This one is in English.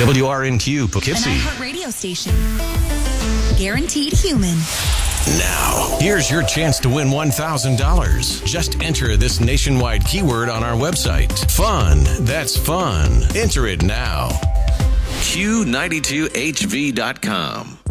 WRNQ Poughkeepsie. An iHeartRadio station. Guaranteed human. Now, here's your chance to win $1,000. Just enter this nationwide keyword on our website. Fun. That's fun. Enter it now. Q92HV.com.